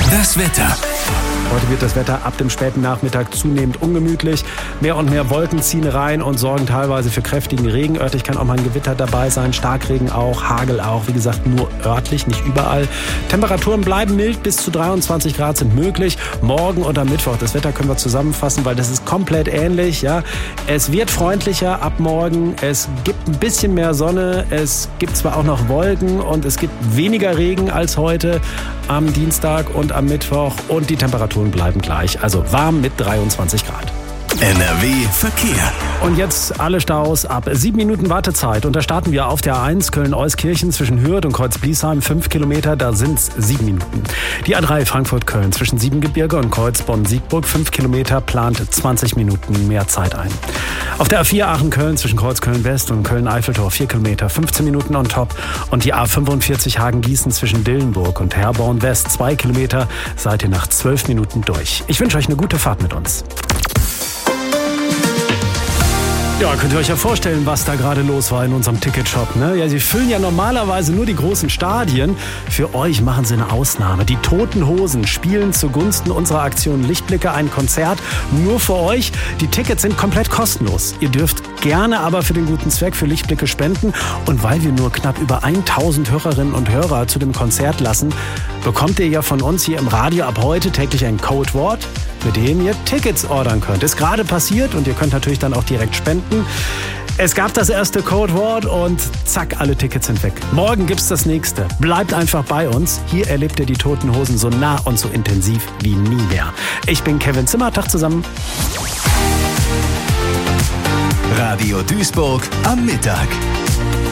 Das Wetter. Heute wird das Wetter ab dem späten Nachmittag zunehmend ungemütlich. Mehr und mehr Wolken ziehen rein und sorgen teilweise für kräftigen Regen. Örtlich kann auch mal ein Gewitter dabei sein, Starkregen auch, Hagel auch. Wie gesagt, nur örtlich, nicht überall. Temperaturen bleiben mild, bis zu 23 Grad sind möglich. Morgen und am Mittwoch, das Wetter können wir zusammenfassen, weil das ist komplett ähnlich. Ja. Es wird freundlicher ab morgen. Es gibt ein bisschen mehr Sonne. Es gibt zwar auch noch Wolken und es gibt weniger Regen als heute am Dienstag und am Mittwoch. Und die Temperaturen bleiben gleich, also warm mit 23 Grad. NRW Verkehr. Und jetzt alle Staus ab 7 Minuten Wartezeit. Und da starten wir auf der A1 Köln-Euskirchen zwischen Hürth und Kreuz-Bliesheim. 5 Kilometer, da sind's 7 Minuten. Die A3 Frankfurt-Köln zwischen Siebengebirge und Kreuz-Bonn-Siegburg. 5 Kilometer, plant 20 Minuten mehr Zeit ein. Auf der A4 Aachen-Köln zwischen Kreuz-Köln-West und Köln-Eiffeltor 4 Kilometer, 15 Minuten on top. Und die A45 Hagen-Gießen zwischen Dillenburg und Herborn-West 2 Kilometer, seid ihr nach 12 Minuten durch. Ich wünsche euch eine gute Fahrt mit uns. Ja, könnt ihr euch ja vorstellen, was da gerade los war in unserem Ticketshop, ne? Ja, sie füllen ja normalerweise nur die großen Stadien. Für euch machen sie eine Ausnahme. Die Toten Hosen spielen zugunsten unserer Aktion Lichtblicke ein Konzert nur für euch. Die Tickets sind komplett kostenlos. Ihr dürft gerne aber für den guten Zweck für Lichtblicke spenden. Und weil wir nur knapp über 1000 Hörerinnen und Hörer zu dem Konzert lassen, bekommt ihr ja von uns hier im Radio ab heute täglich ein Codewort, mit dem ihr Tickets ordern könnt. Ist gerade passiert und ihr könnt natürlich dann auch direkt spenden. Es gab das erste Codewort und zack, alle Tickets sind weg. Morgen gibt's das nächste. Bleibt einfach bei uns. Hier erlebt ihr die Toten Hosen so nah und so intensiv wie nie mehr. Ich bin Kevin Zimmer, Tag zusammen. Radio Duisburg am Mittag.